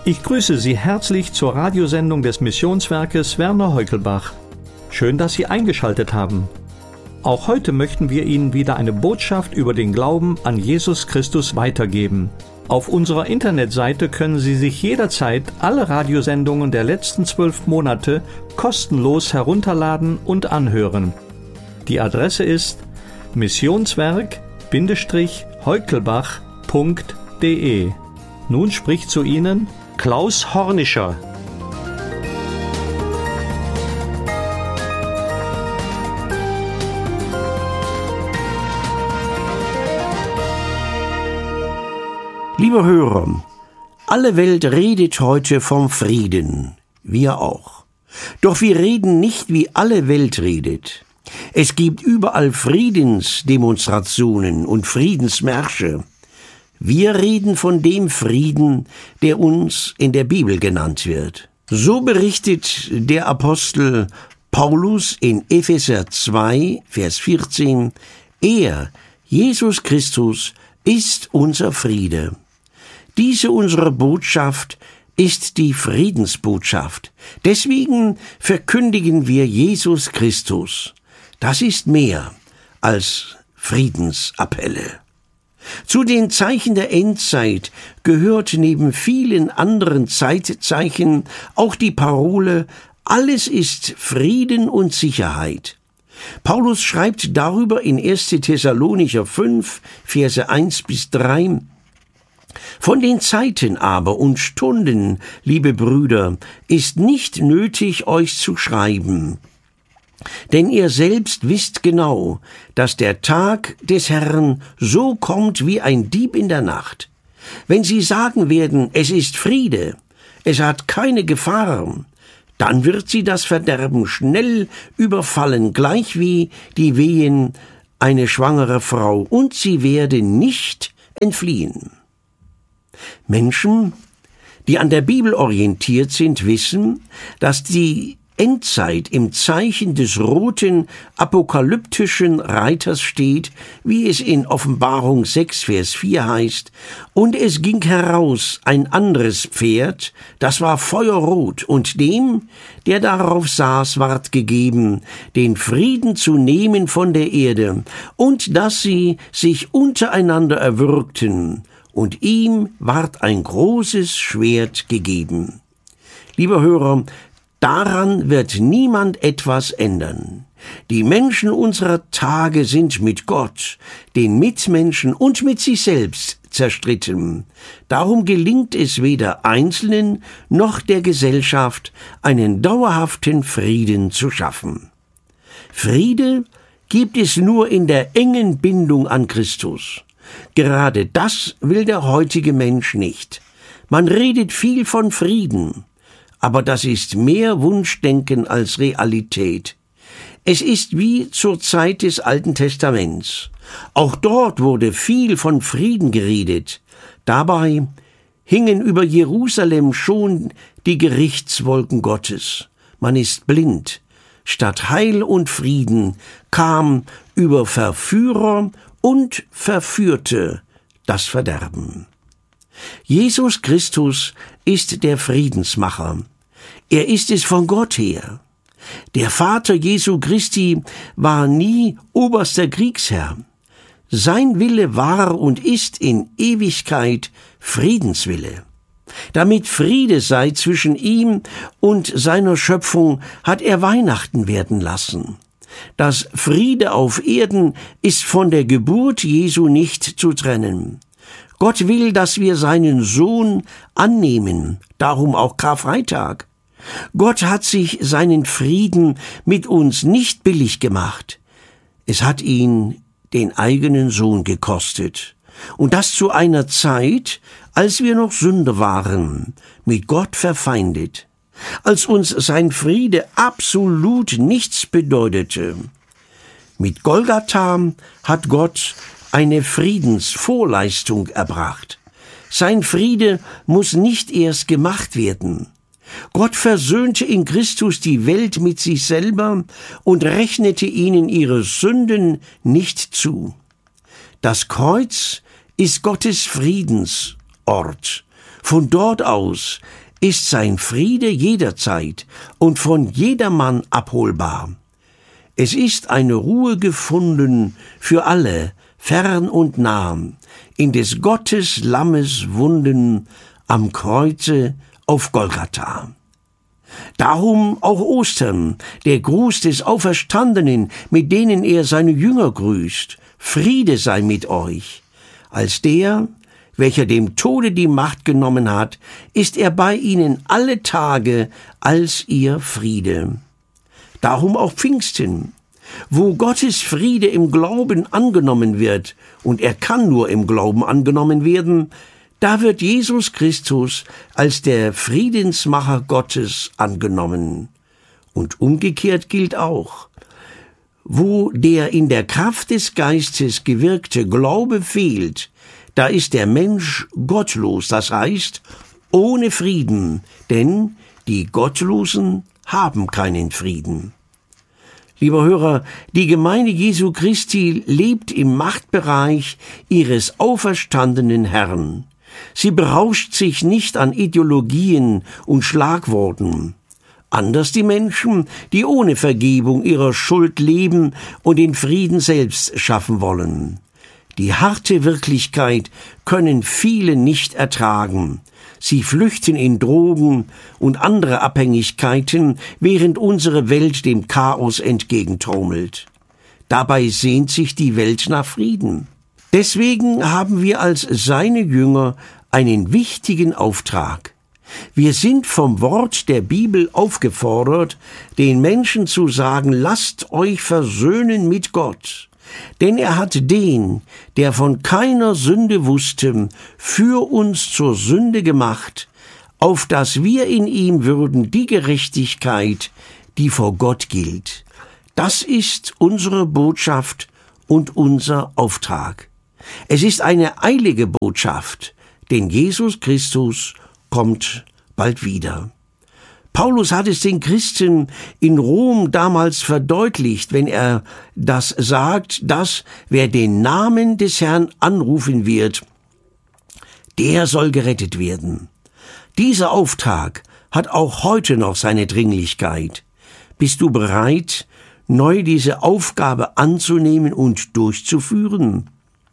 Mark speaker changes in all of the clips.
Speaker 1: Ich grüße Sie herzlich zur Radiosendung des Missionswerkes Werner Heukelbach. Schön, dass Sie eingeschaltet haben. Auch heute möchten wir Ihnen wieder eine Botschaft über den Glauben an Jesus Christus weitergeben. Auf unserer Internetseite können Sie sich jederzeit alle Radiosendungen der letzten 12 Monate kostenlos herunterladen und anhören. Die Adresse ist missionswerk-heukelbach.de. Nun spricht zu Ihnen Klaus Hornischer.
Speaker 2: Lieber Hörer, alle Welt redet heute vom Frieden, wir auch. Doch wir reden nicht, wie alle Welt redet. Es gibt überall Friedensdemonstrationen und Friedensmärsche. Wir reden von dem Frieden, der uns in der Bibel genannt wird. So berichtet der Apostel Paulus in Epheser 2, Vers 14, er, Jesus Christus, ist unser Friede. Diese unsere Botschaft ist die Friedensbotschaft. Deswegen verkündigen wir Jesus Christus. Das ist mehr als Friedensappelle. Zu den Zeichen der Endzeit gehört neben vielen anderen Zeitzeichen auch die Parole: Alles ist Frieden und Sicherheit. Paulus schreibt darüber in 1. Thessalonicher 5, Verse 1-3: Von den Zeiten aber und Stunden, liebe Brüder, ist nicht nötig, euch zu schreiben. Denn ihr selbst wisst genau, dass der Tag des Herrn so kommt wie ein Dieb in der Nacht. Wenn sie sagen werden, es ist Friede, es hat keine Gefahr, dann wird sie das Verderben schnell überfallen, gleich wie die Wehen eine schwangere Frau, und sie werden nicht entfliehen. Menschen, die an der Bibel orientiert sind, wissen, dass die Endzeit im Zeichen des roten apokalyptischen Reiters steht, wie es in Offenbarung 6, Vers 4 heißt, und es ging heraus ein anderes Pferd, das war feuerrot, und dem, der darauf saß, ward gegeben, den Frieden zu nehmen von der Erde, und dass sie sich untereinander erwürgten, und ihm ward ein großes Schwert gegeben. Lieber Hörer, daran wird niemand etwas ändern. Die Menschen unserer Tage sind mit Gott, den Mitmenschen und mit sich selbst zerstritten. Darum gelingt es weder Einzelnen noch der Gesellschaft, einen dauerhaften Frieden zu schaffen. Friede gibt es nur in der engen Bindung an Christus. Gerade das will der heutige Mensch nicht. Man redet viel von Frieden, aber das ist mehr Wunschdenken als Realität. Es ist wie zur Zeit des Alten Testaments. Auch dort wurde viel von Frieden geredet. Dabei hingen über Jerusalem schon die Gerichtswolken Gottes. Man ist blind. Statt Heil und Frieden kam über Verführer und Verführte das Verderben. Jesus Christus ist der Friedensmacher. Er ist es von Gott her. Der Vater Jesu Christi war nie oberster Kriegsherr. Sein Wille war und ist in Ewigkeit Friedenswille. Damit Friede sei zwischen ihm und seiner Schöpfung, hat er Weihnachten werden lassen. Das Friede auf Erden ist von der Geburt Jesu nicht zu trennen. Gott will, dass wir seinen Sohn annehmen, darum auch Karfreitag. Gott hat sich seinen Frieden mit uns nicht billig gemacht. Es hat ihn den eigenen Sohn gekostet. Und das zu einer Zeit, als wir noch Sünder waren, mit Gott verfeindet. Als uns sein Friede absolut nichts bedeutete. Mit Golgatha hat Gott eine Friedensvorleistung erbracht. Sein Friede muss nicht erst gemacht werden. Gott versöhnte in Christus die Welt mit sich selber und rechnete ihnen ihre Sünden nicht zu. Das Kreuz ist Gottes Friedensort. Von dort aus ist sein Friede jederzeit und von jedermann abholbar. Es ist eine Ruhe gefunden für alle, fern und nah, in des Gottes Lammes Wunden am Kreuze auf Golgatha. Darum auch Ostern, der Gruß des Auferstandenen, mit denen er seine Jünger grüßt. Friede sei mit euch. Als der, welcher dem Tode die Macht genommen hat, ist er bei ihnen alle Tage als ihr Friede. Darum auch Pfingsten, wo Gottes Friede im Glauben angenommen wird, und er kann nur im Glauben angenommen werden, da wird Jesus Christus als der Friedensmacher Gottes angenommen. Und umgekehrt gilt auch, wo der in der Kraft des Geistes gewirkte Glaube fehlt, da ist der Mensch gottlos, das heißt ohne Frieden, denn die Gottlosen haben keinen Frieden. Lieber Hörer, die Gemeinde Jesu Christi lebt im Machtbereich ihres auferstandenen Herrn. Sie berauscht sich nicht an Ideologien und Schlagworten. Anders die Menschen, die ohne Vergebung ihrer Schuld leben und den Frieden selbst schaffen wollen. Die harte Wirklichkeit können viele nicht ertragen. Sie flüchten in Drogen und andere Abhängigkeiten, während unsere Welt dem Chaos entgegentrommelt. Dabei sehnt sich die Welt nach Frieden. Deswegen haben wir als seine Jünger einen wichtigen Auftrag. Wir sind vom Wort der Bibel aufgefordert, den Menschen zu sagen, lasst euch versöhnen mit Gott. Denn er hat den, der von keiner Sünde wusste, für uns zur Sünde gemacht, auf dass wir in ihm würden die Gerechtigkeit, die vor Gott gilt. Das ist unsere Botschaft und unser Auftrag. Es ist eine eilige Botschaft, denn Jesus Christus kommt bald wieder. Paulus hat es den Christen in Rom damals verdeutlicht, wenn er das sagt, dass wer den Namen des Herrn anrufen wird, der soll gerettet werden. Dieser Auftrag hat auch heute noch seine Dringlichkeit. Bist du bereit, neu diese Aufgabe anzunehmen und durchzuführen?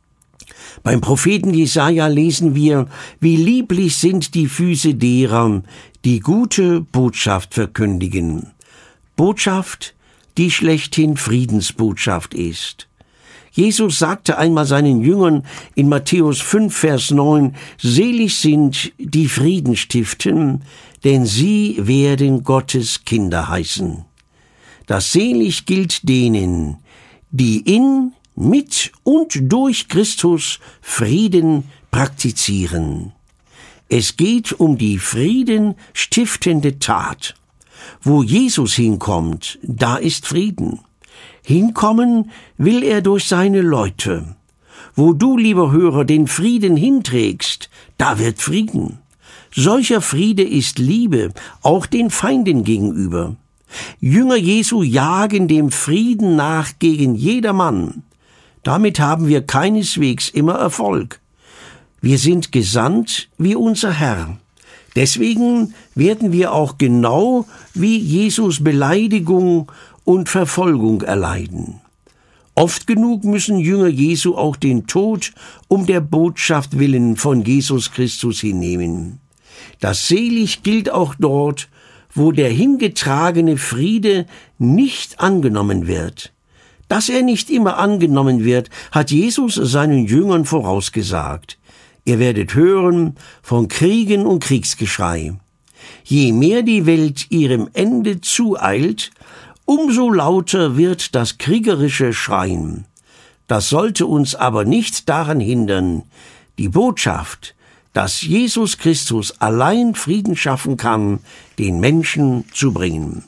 Speaker 2: Beim Propheten Jesaja lesen wir, wie lieblich sind die Füße derer, die gute Botschaft verkündigen. Botschaft, die schlechthin Friedensbotschaft ist. Jesus sagte einmal seinen Jüngern in Matthäus 5, Vers 9, selig sind die Frieden stiften, denn sie werden Gottes Kinder heißen. Das selig gilt denen, die in, mit und durch Christus Frieden praktizieren. Es geht um die friedenstiftende Tat. Wo Jesus hinkommt, da ist Frieden. Hinkommen will er durch seine Leute. Wo du, lieber Hörer, den Frieden hinträgst, da wird Frieden. Solcher Friede ist Liebe, auch den Feinden gegenüber. Jünger Jesu jagen dem Frieden nach gegen jedermann. Damit haben wir keineswegs immer Erfolg. Wir sind gesandt wie unser Herr. Deswegen werden wir auch genau wie Jesus Beleidigung und Verfolgung erleiden. Oft genug müssen Jünger Jesu auch den Tod um der Botschaft willen von Jesus Christus hinnehmen. Das selig gilt auch dort, wo der hingetragene Friede nicht angenommen wird. Dass er nicht immer angenommen wird, hat Jesus seinen Jüngern vorausgesagt. Ihr werdet hören von Kriegen und Kriegsgeschrei. Je mehr die Welt ihrem Ende zueilt, umso lauter wird das kriegerische Schreien. Das sollte uns aber nicht daran hindern, die Botschaft, dass Jesus Christus allein Frieden schaffen kann, den Menschen zu bringen.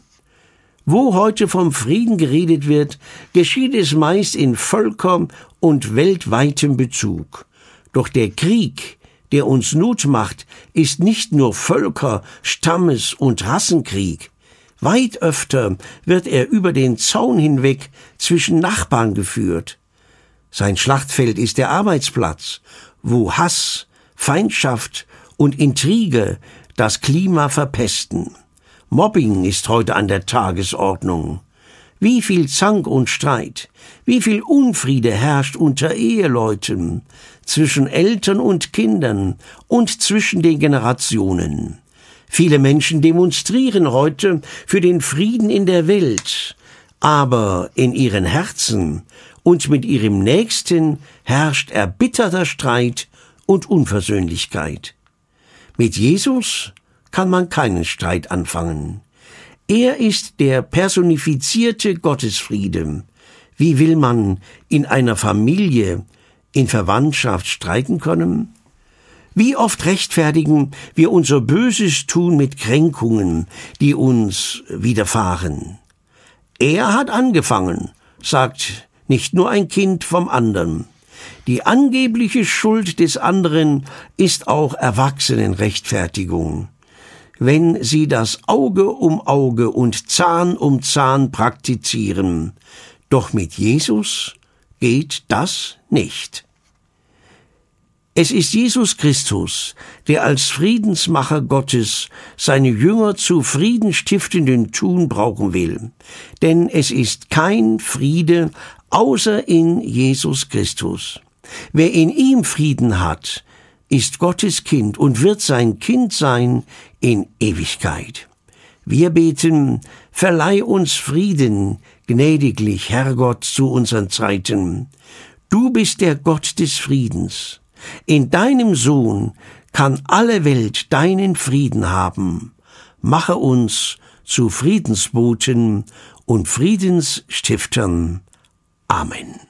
Speaker 2: Wo heute vom Frieden geredet wird, geschieht es meist in Völker- und weltweitem Bezug. Doch der Krieg, der uns Not macht, ist nicht nur Völker-, Stammes- und Rassenkrieg. Weit öfter wird er über den Zaun hinweg zwischen Nachbarn geführt. Sein Schlachtfeld ist der Arbeitsplatz, wo Hass, Feindschaft und Intrige das Klima verpesten. Mobbing ist heute an der Tagesordnung. Wie viel Zank und Streit, wie viel Unfriede herrscht unter Eheleuten, zwischen Eltern und Kindern und zwischen den Generationen. Viele Menschen demonstrieren heute für den Frieden in der Welt, aber in ihren Herzen und mit ihrem Nächsten herrscht erbitterter Streit und Unversöhnlichkeit. Mit Jesus kann man keinen Streit anfangen. Er ist der personifizierte Gottesfriede. Wie will man in einer Familie, in Verwandtschaft streiten können? Wie oft rechtfertigen wir unser böses Tun mit Kränkungen, die uns widerfahren? Er hat angefangen, sagt nicht nur ein Kind vom anderen. Die angebliche Schuld des anderen ist auch Erwachsenenrechtfertigung. Wenn sie das Auge um Auge und Zahn um Zahn praktizieren. Doch mit Jesus geht das nicht. Es ist Jesus Christus, der als Friedensmacher Gottes seine Jünger zu friedenstiftenden Tun brauchen will. Denn es ist kein Friede außer in Jesus Christus. Wer in ihm Frieden hat, ist Gottes Kind und wird sein Kind sein in Ewigkeit. Wir beten, verleih uns Frieden, gnädiglich, Herrgott, zu unseren Zeiten. Du bist der Gott des Friedens. In deinem Sohn kann alle Welt deinen Frieden haben. Mache uns zu Friedensboten und Friedensstiftern. Amen.